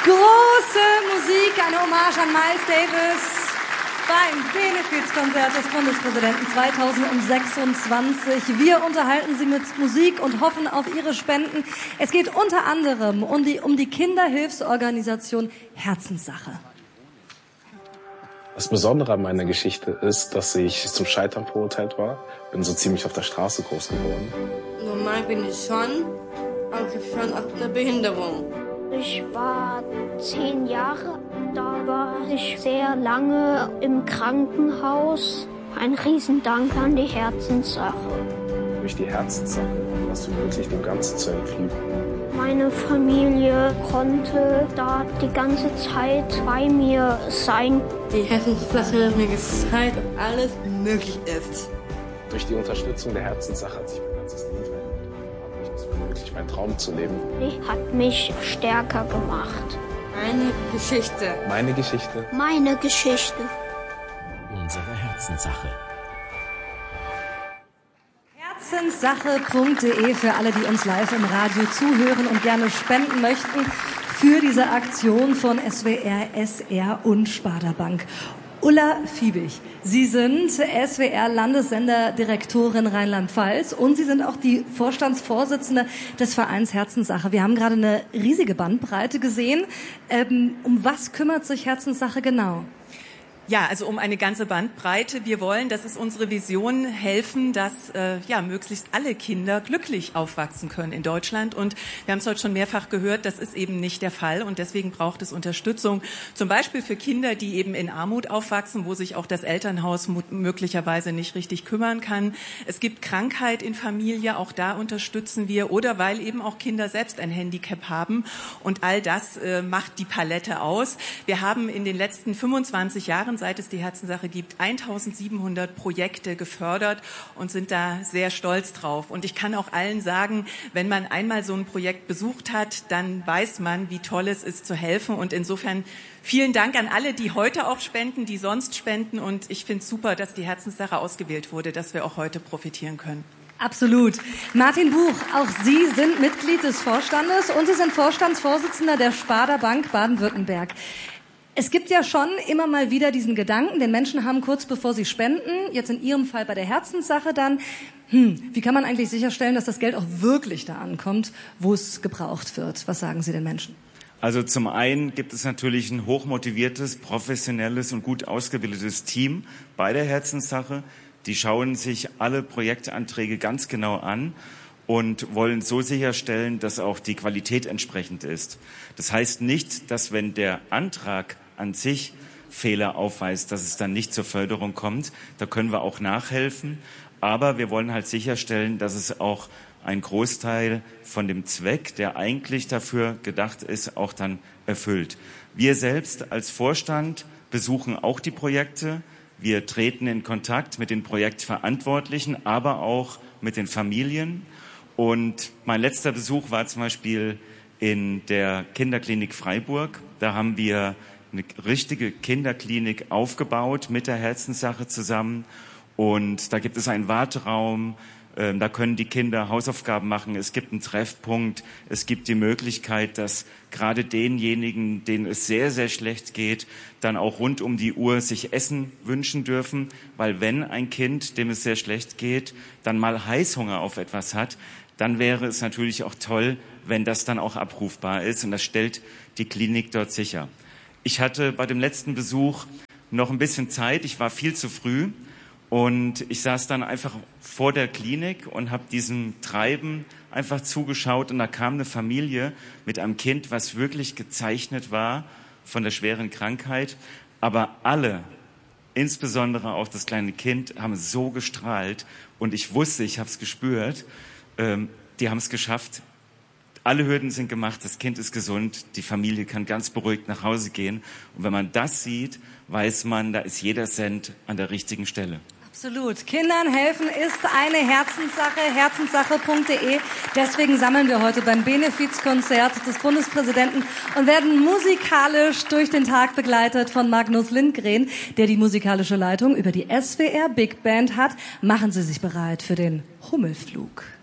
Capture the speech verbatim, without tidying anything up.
Große Musik, eine Hommage an Miles Davis beim Benefizkonzert des Bundespräsidenten zweitausendsechsundzwanzig. Wir unterhalten Sie mit Musik und hoffen auf Ihre Spenden. Es geht unter anderem um die, um die Kinderhilfsorganisation Herzenssache. Das Besondere an meiner Geschichte ist, dass ich zum Scheitern verurteilt war. Bin so ziemlich auf der Straße groß geworden. Normal bin ich schon, aber ich habe schon auch eine Behinderung. Ich war zehn Jahre, da war ich sehr lange im Krankenhaus. Ein Riesendank an die Herzenssache. Durch die Herzenssache hast du möglich, dem Ganzen zu entfliehen. Meine Familie konnte da die ganze Zeit bei mir sein. Die Herzenssache hat mir gezeigt, dass alles möglich ist. Durch die Unterstützung der Herzenssache hat sich mein ganzes Leben verändert. Es ist möglich, meinen Traum zu leben. Die hat mich stärker gemacht. Meine Geschichte. Meine Geschichte. Meine Geschichte. Unsere Herzenssache. Herzenssache punkt de für alle, die uns live im Radio zuhören und gerne spenden möchten für diese Aktion von S W R, S R und Sparda Bank. Ulla Fiebig, Sie sind S W R-Landessenderdirektorin Rheinland-Pfalz und Sie sind auch die Vorstandsvorsitzende des Vereins Herzenssache. Wir haben gerade eine riesige Bandbreite gesehen. Ähm, um was kümmert sich Herzenssache genau? Ja, also um eine ganze Bandbreite. Wir wollen, das ist unsere Vision, helfen, dass äh, ja möglichst alle Kinder glücklich aufwachsen können in Deutschland. Und wir haben es heute schon mehrfach gehört, das ist eben nicht der Fall. Und deswegen braucht es Unterstützung, zum Beispiel für Kinder, die eben in Armut aufwachsen, wo sich auch das Elternhaus möglicherweise nicht richtig kümmern kann. Es gibt Krankheit in Familie, auch da unterstützen wir. Oder weil eben auch Kinder selbst ein Handicap haben. Und all das äh, macht die Palette aus. Wir haben in den letzten fünfundzwanzig Jahren, seit es die Herzenssache gibt, eintausendsiebenhundert Projekte gefördert und sind da sehr stolz drauf. Und ich kann auch allen sagen, wenn man einmal so ein Projekt besucht hat, dann weiß man, wie toll es ist zu helfen. Und insofern vielen Dank an alle, die heute auch spenden, die sonst spenden. Und ich finde es super, dass die Herzenssache ausgewählt wurde, dass wir auch heute profitieren können. Absolut. Martin Buch, auch Sie sind Mitglied des Vorstandes und Sie sind Vorstandsvorsitzender der Sparda Bank Baden-Württemberg. Es gibt ja schon immer mal wieder diesen Gedanken, den Menschen haben kurz bevor sie spenden, jetzt in Ihrem Fall bei der Herzenssache dann, hm, wie kann man eigentlich sicherstellen, dass das Geld auch wirklich da ankommt, wo es gebraucht wird? Was sagen Sie den Menschen? Also zum einen gibt es natürlich ein hochmotiviertes, professionelles und gut ausgebildetes Team bei der Herzenssache. Die schauen sich alle Projektanträge ganz genau an und wollen so sicherstellen, dass auch die Qualität entsprechend ist. Das heißt nicht, dass wenn der Antrag an sich Fehler aufweist, dass es dann nicht zur Förderung kommt. Da können wir auch nachhelfen. Aber wir wollen halt sicherstellen, dass es auch ein Großteil von dem Zweck, der eigentlich dafür gedacht ist, auch dann erfüllt. Wir selbst als Vorstand besuchen auch die Projekte. Wir treten in Kontakt mit den Projektverantwortlichen, aber auch mit den Familien. Und mein letzter Besuch war zum Beispiel in der Kinderklinik Freiburg. Da haben wir eine richtige Kinderklinik aufgebaut mit der Herzenssache zusammen. Und da gibt es einen Warteraum, äh, da können die Kinder Hausaufgaben machen. Es gibt einen Treffpunkt. Es gibt die Möglichkeit, dass gerade denjenigen, denen es sehr, sehr schlecht geht, dann auch rund um die Uhr sich Essen wünschen dürfen. Weil wenn ein Kind, dem es sehr schlecht geht, dann mal Heißhunger auf etwas hat, dann wäre es natürlich auch toll, wenn das dann auch abrufbar ist. Und das stellt die Klinik dort sicher. Ich hatte bei dem letzten Besuch noch ein bisschen Zeit. Ich war viel zu früh. Und ich saß dann einfach vor der Klinik und habe diesem Treiben einfach zugeschaut. Und da kam eine Familie mit einem Kind, was wirklich gezeichnet war von der schweren Krankheit. Aber alle, insbesondere auch das kleine Kind, haben so gestrahlt. Und ich wusste, ich habe es gespürt, ähm, die haben es geschafft. Alle Hürden sind gemacht, das Kind ist gesund, die Familie kann ganz beruhigt nach Hause gehen. Und wenn man das sieht, weiß man, da ist jeder Cent an der richtigen Stelle. Absolut. Kindern helfen ist eine Herzenssache, herzenssache punkt de. Deswegen sammeln wir heute beim Benefizkonzert des Bundespräsidenten und werden musikalisch durch den Tag begleitet von Magnus Lindgren, der die musikalische Leitung über die S W R Big Band hat. Machen Sie sich bereit für den Hummelflug.